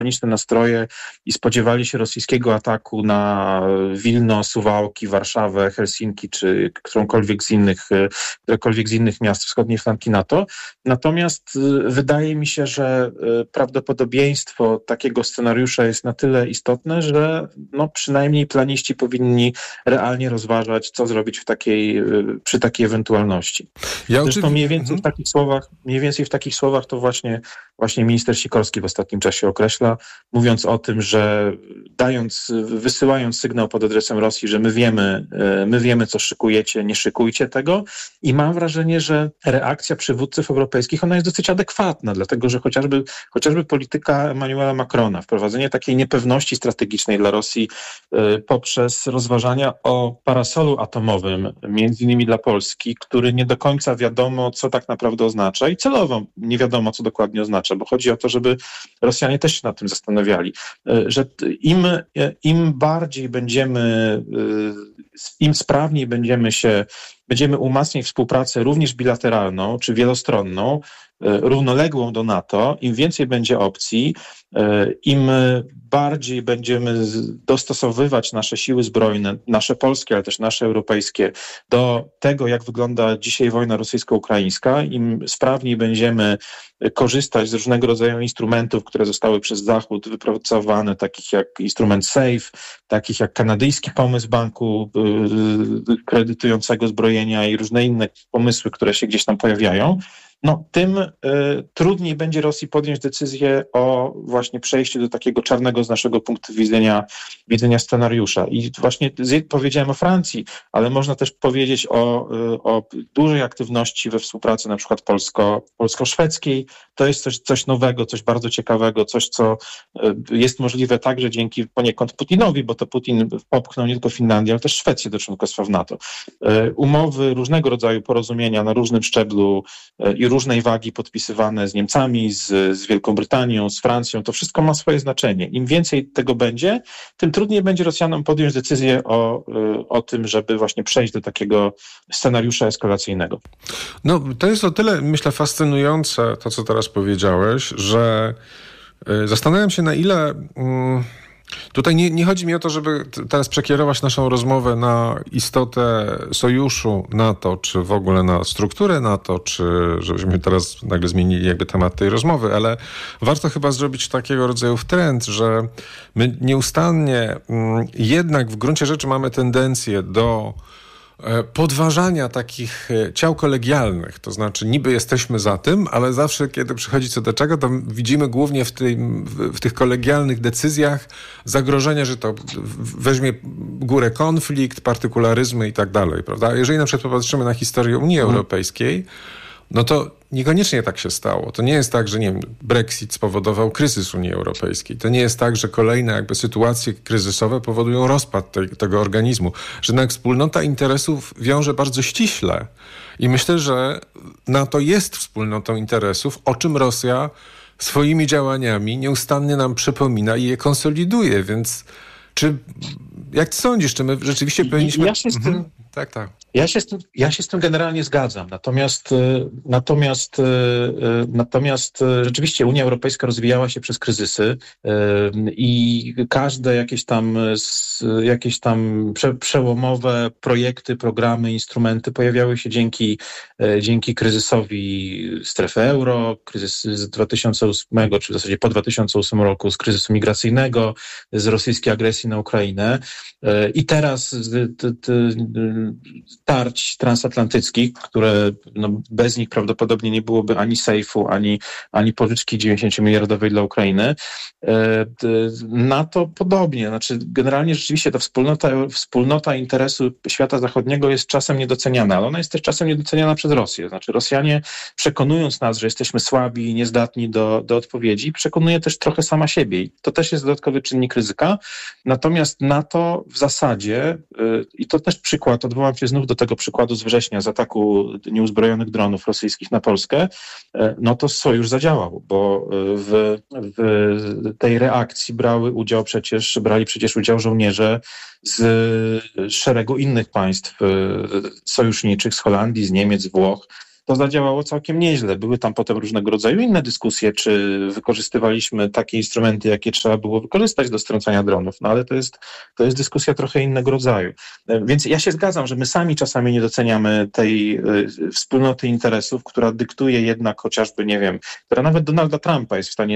paniczne nastroje i spodziewali się rosyjskiego ataku na Wilno, Suwałki, Warszawę, Helsinki czy którekolwiek z innych miast wschodniej flanki NATO. Natomiast wydaje mi się, że prawdopodobieństwo takiego scenariusza jest na tyle istotne, że przynajmniej planiści powinni realnie rozważać, co zrobić przy takiej ewentualności. Zresztą mniej więcej w takich słowach to właśnie minister Sikorski w ostatnim czasie określa, mówiąc o tym, że wysyłając sygnał pod adresem Rosji, że my wiemy, co szykujecie, nie szykujcie tego. I mam wrażenie, że reakcja przywódców europejskich, ona jest dosyć adekwatna, dlatego że chociażby polityka Emmanuela Macrona, wprowadzenie takiej niepewności strategicznej dla Rosji poprzez rozważania o parasolu atomowym, między innymi dla Polski, który nie do końca wiadomo, co tak naprawdę oznacza i celowo nie wiadomo, co dokładnie oznacza, bo chodzi o to, żeby Rosjanie też się nad tym zastanawiali, że im sprawniej będziemy umacniać współpracę również bilateralną czy wielostronną, równoległą do NATO, im więcej będzie opcji, im bardziej będziemy dostosowywać nasze siły zbrojne, nasze polskie, ale też nasze europejskie, do tego, jak wygląda dzisiaj wojna rosyjsko-ukraińska, im sprawniej będziemy korzystać z różnego rodzaju instrumentów, które zostały przez Zachód wypracowane, takich jak instrument SAFE, takich jak kanadyjski pomysł banku kredytującego zbrojenia i różne inne pomysły, które się gdzieś tam pojawiają, tym trudniej będzie Rosji podjąć decyzję o właśnie przejściu do takiego czarnego z naszego punktu widzenia scenariusza. I właśnie powiedziałem o Francji, ale można też powiedzieć o dużej aktywności we współpracy na przykład polsko-szwedzkiej. To jest coś nowego, coś bardzo ciekawego, coś, co jest możliwe także dzięki poniekąd Putinowi, bo to Putin popchnął nie tylko Finlandię, ale też Szwecję do członkostwa w NATO. Umowy, różnego rodzaju porozumienia na różnym szczeblu i różnej wagi podpisywane z Niemcami, z Wielką Brytanią, z Francją, to wszystko ma swoje znaczenie. Im więcej tego będzie, tym trudniej będzie Rosjanom podjąć decyzję o tym, żeby właśnie przejść do takiego scenariusza eskalacyjnego. To jest o tyle, myślę, fascynujące to, co teraz powiedziałeś, że zastanawiam się, na ile... Tutaj nie chodzi mi o to, żeby teraz przekierować naszą rozmowę na istotę sojuszu NATO, czy w ogóle na strukturę NATO, czy żebyśmy teraz nagle zmienili jakby temat tej rozmowy, ale warto chyba zrobić takiego rodzaju trend, że my nieustannie jednak w gruncie rzeczy mamy tendencję do podważania takich ciał kolegialnych, to znaczy niby jesteśmy za tym, ale zawsze kiedy przychodzi co do czego, to widzimy głównie w tych kolegialnych decyzjach zagrożenie, że to weźmie górę konflikt, partykularyzmy i tak dalej, prawda? Jeżeli na przykład popatrzymy na historię Unii Europejskiej, to niekoniecznie tak się stało. To nie jest tak, że Brexit spowodował kryzys Unii Europejskiej. To nie jest tak, że kolejne jakby sytuacje kryzysowe powodują rozpad tego organizmu. Że jednak wspólnota interesów wiąże bardzo ściśle. I myślę, że NATO jest wspólnotą interesów, o czym Rosja swoimi działaniami nieustannie nam przypomina i je konsoliduje. Więc jak ty sądzisz, czy my rzeczywiście powinniśmy... Ja się z tym... Tak. Ja się z tym generalnie zgadzam. Natomiast rzeczywiście Unia Europejska rozwijała się przez kryzysy i każde jakieś tam przełomowe projekty, programy, instrumenty pojawiały się dzięki kryzysowi strefy euro, kryzys z 2008, czy w zasadzie po 2008 roku, z kryzysu migracyjnego, z rosyjskiej agresji na Ukrainę i teraz tarć transatlantyckich, które bez nich prawdopodobnie nie byłoby ani sejfu, ani pożyczki 90-miliardowej dla Ukrainy. NATO podobnie. Znaczy, generalnie rzeczywiście ta wspólnota interesu świata zachodniego jest czasem niedoceniana, ale ona jest też czasem niedoceniana przez Rosję. Znaczy, Rosjanie, przekonując nas, że jesteśmy słabi i niezdatni do odpowiedzi, przekonuje też trochę sama siebie. I to też jest dodatkowy czynnik ryzyka. Natomiast NATO w zasadzie, i to też przykład, odwołam się znów do tego przykładu z września, z ataku nieuzbrojonych dronów rosyjskich na Polskę, to sojusz zadziałał, bo w tej reakcji brali przecież udział żołnierze z szeregu innych państw sojuszniczych, z Holandii, z Niemiec, z Włoch. to zadziałało całkiem nieźle. Były tam potem różnego rodzaju inne dyskusje, czy wykorzystywaliśmy takie instrumenty, jakie trzeba było wykorzystać do strącania dronów, no ale to jest dyskusja trochę innego rodzaju. Więc ja się zgadzam, że my sami czasami nie doceniamy tej wspólnoty interesów, która dyktuje jednak chociażby, nie wiem, która nawet Donalda Trumpa jest w stanie